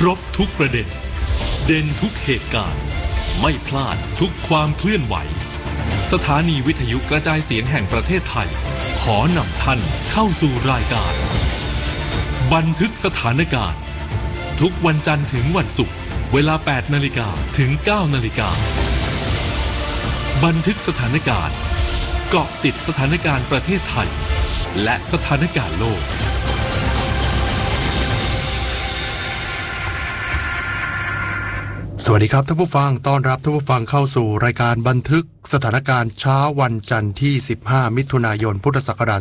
รบทุกประเด็นเด่นทุกเหตุการณ์ไม่พลาดทุกความเคลื่อนไหวสถานีวิทยุกระจายเสียงแห่งประเทศไทยขอนำท่านเข้าสู่รายการบันทึกสถานการณ์ทุกวันจันทร์ถึงวันศุกร์เวลา 8 นาฬิกาถึง 9 นาฬิกาบันทึกสถานการณ์เกาะติดสถานการณ์ประเทศไทยและสถานการณ์โลกสวัสดีครับท่านผู้ฟังต้อนรับท่านผู้ฟังเข้าสู่รายการบันทึกสถานการณ์เช้าวันจันทร์ที่15มิถุนายนพุทธศักราช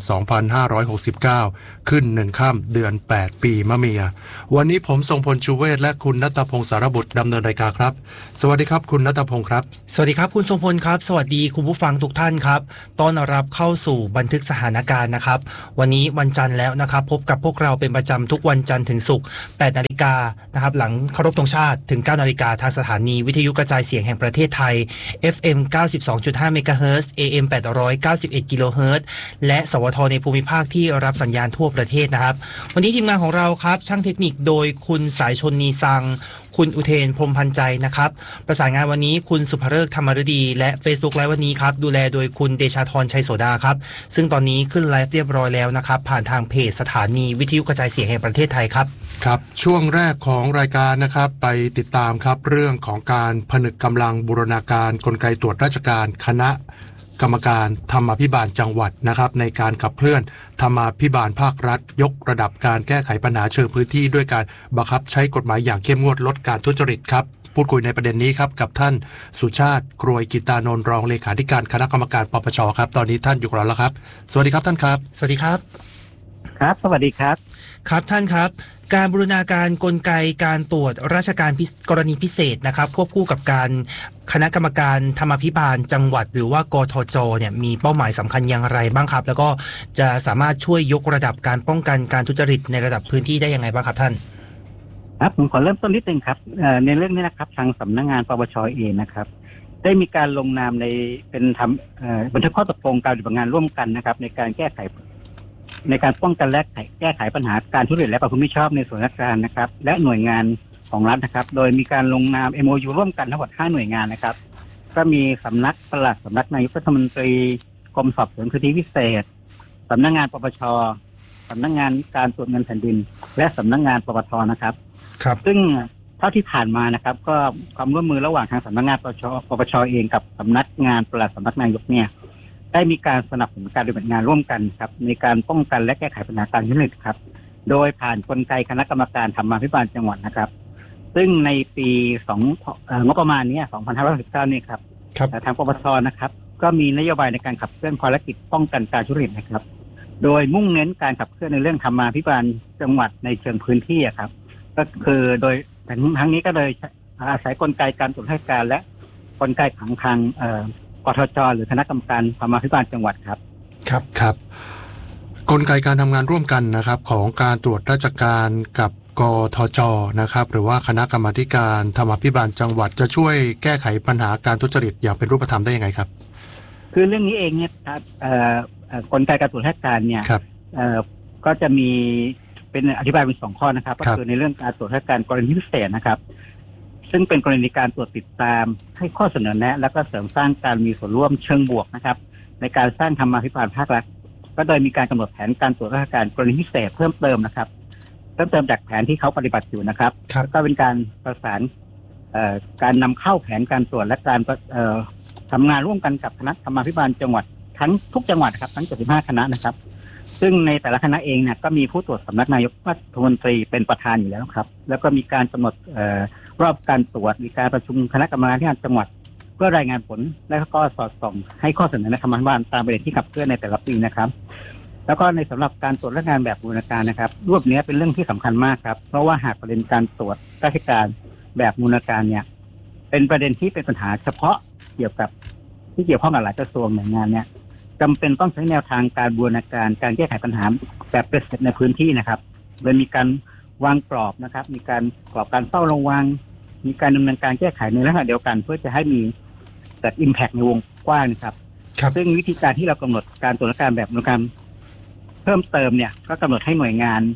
2569ขึ้น1ค่ำเดือน8ปีมะเมียวันนี้ผมทรงพลชูเวศและคุณณัฐพงศ์สารบุตรดำเนินรายการครับสวัสดีครับคุณณัฐพงศ์ครับสวัสดีครับคุณทรงพลครับสวัสดีคุณผู้ฟังทุกท่านครับต้อนรับเข้าสู่บันทึกสถานการณ์นะครับวันนี้วันจันทร์แล้วนะครับพบกับพวกเราเป็นประจำทุกวันจันทร์ถึงศุกร์ 8 นาฬิกานะครับหลังเคารพธงชาติถึง 9 นาฬิกาทางสถานีวิทยุกระจายเสียงแห่งประเทศไทย FM 92.5 เมกะเฮิรตซ์ AM 891 กิโลเฮิรตซ์และสวทในภูมิภาคที่รับสัญญาณทั่วประเทศนะครับวันนี้ทีมงานของเราครับช่างเทคนิคโดยคุณสายชนนีซังคุณอุเทนพรหมพันใจนะครับประสานงานวันนี้คุณสุภฤกษ์ธรรมฤดีและ Facebook ไลฟ์วันนี้ครับดูแลโดยคุณเดชาธรชัยโสดาครับซึ่งตอนนี้ขึ้นไลฟ์เรียบร้อยแล้วนะครับผ่านทางเพจสถานีวิทยุกระจายเสียงแห่งประเทศไทยครับครับช่วงแรกของรายการนะครับไปติดตามครับเรื่องของการผนึกกำลังบูรณาการกลไกตรวจราชการคณะกรรมการธรรมาภิบาลจังหวัดนะครับในการขับเคลื่อนธรรมาภิบาลภาครัฐยกระดับการแก้ไขปัญหาเชิงพื้นที่ด้วยการบังคับใช้กฎหมายอย่างเข้มงวดลดการทุจริตครับพูดคุยในประเด็นนี้ครับกับท่านสุชาติกรวยกิตานนท์รองเลขาธิการคณะกรรมการปปชครับตอนนี้ท่านอยู่กับเราแล้วครับสวัสดีครับท่านครับสวัสดีครับครับสวัสดีครับครับท่านครับการบูรณาการกลไกการตรวจราชการกรณีพิเศษนะครับควบคู่กับการคณะกรรมการธรรมาภิบาลจังหวัดหรือว่ากทจเนี่ยมีเป้าหมายสำคัญอย่างไรบ้างครับแล้วก็จะสามารถช่วยยกระดับการป้องกันการทุจริตในระดับพื้นที่ได้ยังไงบ้างครับท่านครับผมขอเริ่มต้นนิดนึงครับในเรื่องนี้นะครับทางสำนักงานปปชเองนะครับได้มีการลงนามในเป็นบันทึกข้อตกลงการปฏิบัติงานร่วมกันนะครับในการแก้ไขในการป้องกันและแก้ไขปัญหาการทุจริตและประพฤติมิชอบในส่วนราชการนะครับและหน่วยงานของรัฐนะครับโดยมีการลงนาม MOU ร่วมกันทั้งหมด5หน่วยงานนะครับก็มีสำนักปลัดสำนักนายกรัฐมนตรีกรมสอบสวนคดีพิเศษสำนักงานปปชสำนักงานการตรวจเงินแผ่นดินและสำนักงานปปทนะครับครับซึ่งเท่าที่ผ่านมานะครับก็ความร่วมมือระหว่างทางสำนักงานปปชเองกับสำนักงานปลัดสำนักนายกเนี่ยได้มีการสนับสนุนการปฏิบัติงานร่วมกันครับในการป้องกันและแก้ไขปัญหาการทุจริตครับโดยผ่านกลไกคณะกรรมการธรรมาภิบาลจังหวัดนะครับซึ่งในปีงบประมาณนี้2569นี่ครับทางปปชนะครับก็มีนโยบายในการขับเคลื่อนภารกิจป้องกันการทุจริตนะครับโดยมุ่งเน้นการขับเคลื่อนในเรื่องธรรมาภิบาลจังหวัดในเชิงพื้นที่ครับก็คือโดยทั้งนี้ก็โดยอาศัยกลไกการตรวจราชการและกลไกของทางกทจ.หรือคณะกรรมการธรรมาภิบาลจังหวัดครับครับกลไกการทำงานร่วมกันนะครับของการตรวจราชการกับกทจ.นะครับหรือว่าคณะกรรมาการธรรมาภิบาลจังหวัดจะช่วยแก้ไขปัญหาการทุจริตอย่างเป็นรูปธรรมได้ยังไงครับคือเรื่องนี้เองเนี่ยกลไกการตรวจราชการเนี่ยก็จะมีเป็นอธิบายเป็น2ข้อนะครับก็คือในเรื่องการตรวจราชการกรณีพิเศษนะครับซึ่งเป็นกรณีการตรวจติดตามให้ข้อเสนอแนะและก็เสริมสร้างการมีส่วนร่วมเชิงบวกนะครับในการสร้างธรรมาภิบาลภาครัฐก็โดยมีการกำหนดแผนการตรวจราชการกรณีพิเศษเพิ่มเติมนะครับเพิ่มเติมจากแผนที่เขาปฏิบัติอยู่นะครับก็เป็นการประสานการนำเข้าแผนการตรวจและการทำงานร่วมกันกับคณะธรรมาภิบาลจังหวัดทั้งทุกจังหวัดครับทั้ง75คณะนะครับซึ่งในแต่ละคณะเองเนี่ยก็มีผู้ตรวจสำนักนายกรัฐมนตรีเป็นประธานอยู่แล้วครับแล้วก็มีการกำหนดรอบการตรวจมีการประชุมคณะกรรมการจังหวัดเพื่อรายงานผลและก็สอดส่องให้ข้อเสนอในธรรมาภิบาลตามประเด็นที่ขับเคลื่อนในแต่ละปีนะครับแล้วก็ในสำหรับการตรวจราชการแบบบูรณาการนะครับรูปนี้เป็นเรื่องที่สำคัญมากครับเพราะว่าหากประเด็นการตรวจราชการแบบบูรณาการเนี่ยเป็นประเด็นที่เป็นปัญหาเฉพาะเกี่ยวข้องกับหลายกระทรวงหน่วยงานเนี่ยจำเป็นต้องใช้แนวทางการบูรณาการการแก้ไขปัญหาแบบเป็นเสร็จในพื้นที่นะครับโดยมีการวางกรอบนะครับมีการกรอบการเฝ้าระวังมีการดำเนินการแก้ไขในลักษณะเดียวกันเพื่อจะให้มีเกิด impact ในวงกว้างนะครับซึ่งวิธีการที่เรากำหนดการตรวจราชการแบบบูรณาการเพิ่มเติมเนี่ยก็กำหนดให้หน่วยงาน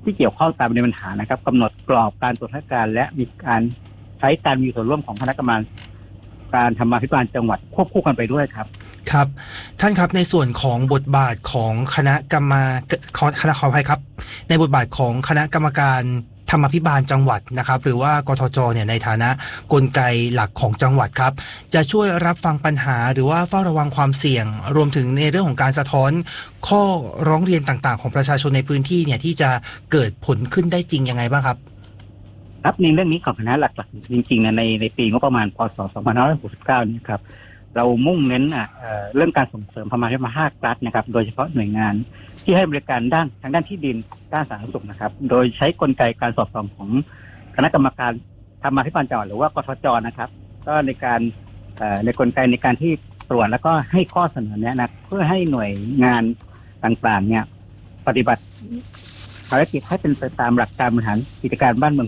ที่เกี่ยวข้องตามในปัญหานะครับกำหนดกรอบการตรวจราชการและมีการใช้การมีส่วนร่วมของคณะกรรมการธรรมาภิบาลจังหวัดควบคู่กันไปด้วยครับครับท่านครับในส่วนของบทบาทของคณะขออภัยครับในบทบาทของคณะกรรมการธรรมาภิบาลจังหวัดนะครับหรือว่ากทจเนี่ยในฐานะกลไกหลักของจังหวัดครับจะช่วยรับฟังปัญหาหรือว่าเฝ้าระวังความเสี่ยงรวมถึงในเรื่องของการสะท้อนข้อร้องเรียนต่างๆของประชาชนในพื้นที่เนี่ยที่จะเกิดผลขึ้นได้จริงยังไงบ้างครับครับในเรื่องนี้ของคณะหลักๆจริงๆนะในปีงบประมาณพ.ศ. 2569นี้ครับเรามุ่งเน้นเรื่องการส่งเสริมธรรมาภิบาลภาครัฐนะครับโดยเฉพาะหน่วยงานที่ให้บริการทางด้านที่ดินด้านสาธารณสุขนะครับโดยใช้กลไกการสอดส่องของคณะกรรมการธรรมาภิบาลจังหวัดหรือว่ากทจนะครับก็ในการในกลไกในการที่ตรวจแล้วก็ให้ข้อเสนอแนะนะเพื่อให้หน่วยงานต่างๆเนี่ยปฏิบัติภารกิจให้เป็นไปตามหลักการบริหารกิจการบ้านเมือง